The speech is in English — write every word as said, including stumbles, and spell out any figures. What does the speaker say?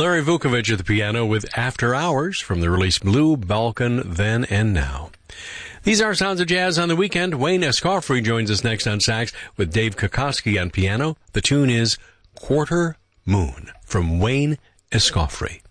Larry Vukovich at the piano with After Hours from the release Blue Balkan Then and Now. These are Sounds of Jazz on the Weekend. Wayne Escoffery joins us next on sax with Dave Kokoski on piano. The tune is Quarter Moon from Wayne Escoffery.